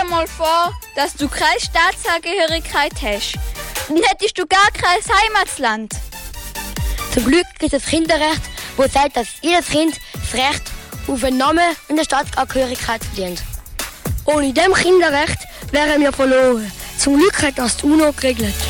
mal vor, dass du keine Staatsangehörigkeit hast. Dann hättest du gar kein Heimatland. Zum Glück gibt es das Kinderrecht, wo sagt, dass jedes Kind das Recht auf einen Namen und eine Staatsangehörigkeit verdient. Ohne dem Kinderrecht wären wir verloren. Zum Glück hat das die UNO geregelt.